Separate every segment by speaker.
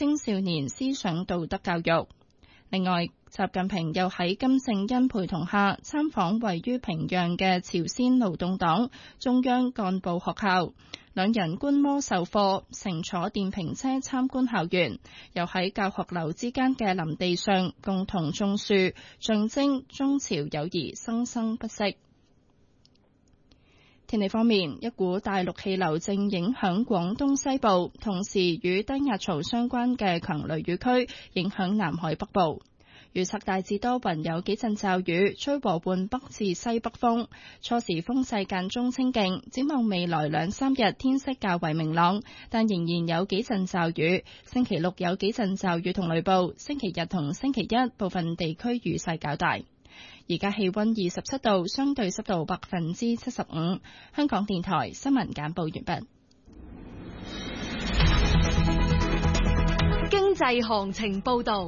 Speaker 1: 青少年思想道德教育。另外，習近平又喺金正恩陪同下參訪位於平壤嘅朝鮮勞動黨中央幹部學校，兩人觀摩授課，乘坐電瓶車參觀校園，又喺教學樓之間嘅林地上共同種樹，象徵中朝友誼生生不息。天氣方面，一股大陸氣流正影響廣東西部，同時與低壓槽相關嘅強雷雨區影響南海北部。預測大致多雲，有幾陣驟雨，吹和緩北至西北風，初時風勢間中清勁。展望未來2-3日天色較為明朗，但仍然有幾陣驟雨。星期六有幾陣驟雨同雷暴，星期日同星期一部分地區雨勢較大。而家氣溫27度，相對濕度75%。香港電台新聞簡報完畢。
Speaker 2: 經濟行情報道。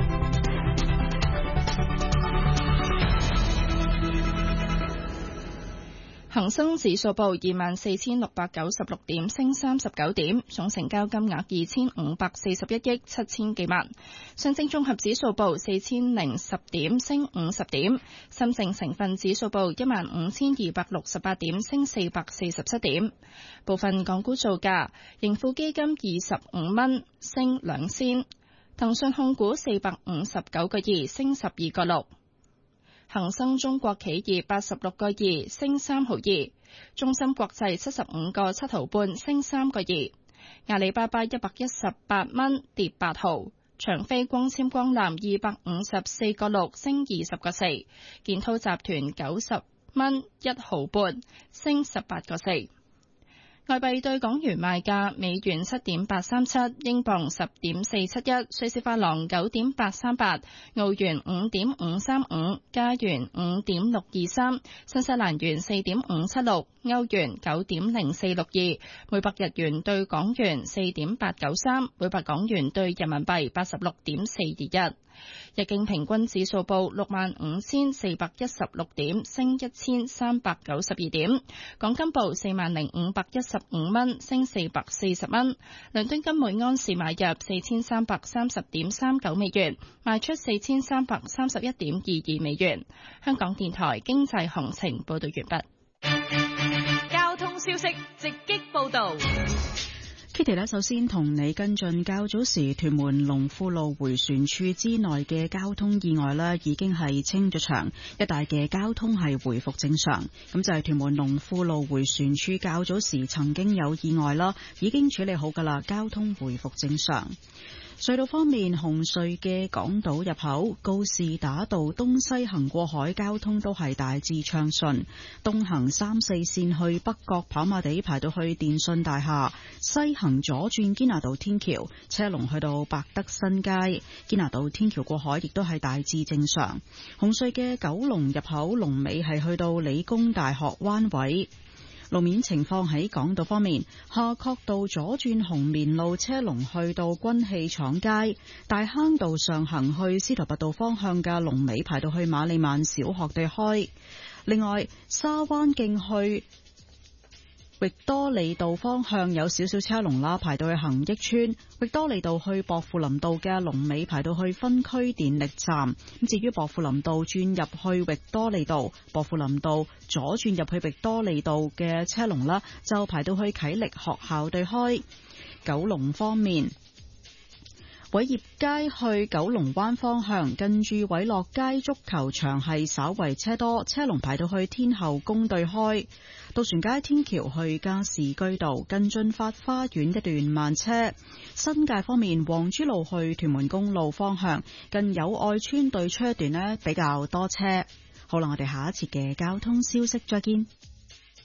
Speaker 1: 恒生指數報24,696點，升39點，總成交金額2,541億7千幾萬。上證綜合指數報4,010點，升50點。深證成分指數報15,268點，升447點。部分港股造價：盈富基金25蚊，升2仙；騰訊控股459個2，升12個6。恒生中國企業86個2，升3毫2，中芯國際75個7毫半，升3個2，阿里巴巴118蚊，跌8毫，長飛光纖光纜254個6，升20個4，建滔集團90蚊1毫半，升18個4。外幣對港元賣價：美元7.837，英鎊10.471，瑞士法郎9.838，澳元5.535，加元5.623，新西蘭元4.576，歐元9.0462，每百日元對港元4.893，每百港元對人民幣86.421。日經平均指數報65,416點，升1,392點。港金報40,515蚊，升440蚊。倫敦金每盎司買入4,330.39美元，賣出4,331.22美元。香港電台經濟行情報道完畢。
Speaker 2: 交通消息直擊報道。
Speaker 3: Kitty 呢，首先同你跟進較早時屯門龍富路迴旋處之內嘅交通意外呢，已經係清咗場，一帶嘅交通係回復正常。咁就係屯門龍富路迴旋處較早時曾經有意外啦，已經處理好㗎啦，交通回復正常。隧道方面，紅隧嘅港島入口、告士打道東西行過海交通都係大致暢順。東行3、4線去北角跑馬地排到去電訊大廈，西行左轉堅拿道天橋，車龍去到百德新街。堅拿道天橋過海亦都係大致正常。紅隧嘅九龍入口龍尾係去到理工大學灣位。路面情況喺港島方面，夏慤道左轉紅棉路車龍去到軍器廠街，大坑道上行去司徒拔道方向嘅龍尾排到去瑪利曼小學對開。另外，沙灣徑去域多利道方向有少少車龍啦，排到去恒益邨。域多利道去薄扶林道嘅龍尾排到去分區電力站。咁至於薄扶林道轉入去域多利道，薄扶林道左轉入去域多利道嘅車龍啦，就排到去啟力學校對開。九龍方面，偉業街去九龍灣方向，近住偉樂街足球場係稍為車多，車龍排到去天后宮對開。渡船街天橋去加士居道，近駿發花園一段慢車。新界方面，黃珠路去屯門公路方向，近友愛村對出一段呢比較多車。好啦，我哋下一節嘅交通消息再見。